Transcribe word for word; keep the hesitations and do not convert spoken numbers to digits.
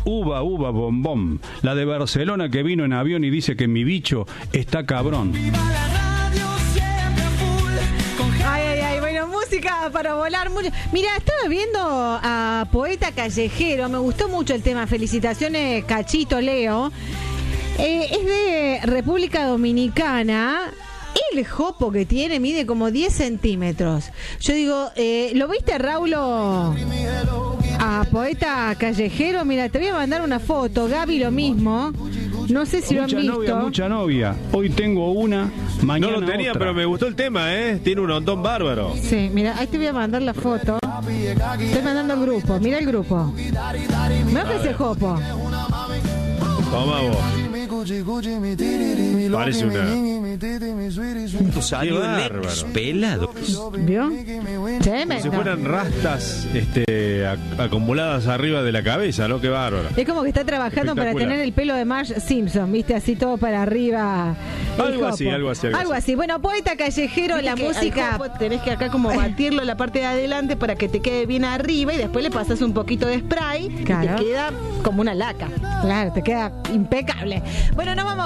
uva, uva, bombón. La de Barcelona que vino en avión y dice que mi bicho está cabrón. Ay, ay, ay, bueno, música para volar mucho. Mira, estaba viendo a Poeta Callejero, me gustó mucho el tema. Felicitaciones, Cachito, Leo. Eh, es de República Dominicana. El jopo que tiene mide como diez centímetros. Yo digo, eh, ¿lo viste, Raulo? A Poeta Callejero, mira, te voy a mandar una foto. Gaby, lo mismo. No sé si mucha lo han visto. Novia, mucha novia. Hoy tengo una, mañana No lo tenía, otra. pero me gustó el tema, ¿eh? Tiene un hondón bárbaro. Sí, mira, ahí te voy a mandar la foto. Estoy mandando al grupo, mira el grupo. Mira que ese jopo. Toma vos. Parece una... Salió Lex pelado. ¿Vio? Como Tremendo. si fueran rastas este, ac- acumuladas arriba de la cabeza, ¿no? Qué bárbaro. Es como que está trabajando para Espectacular. tener el pelo de Marge Simpson, ¿viste? Así todo para arriba. el Algo así, jopo. algo así, algo Algo así. así. Bueno, Poeta Callejero, la Viste que música. al jopo tenés que acá como batirlo en la parte de adelante para que te quede bien arriba y después le pasas un poquito de spray Claro. y te queda como una laca. Claro, te queda impecable. Bueno, nos vamos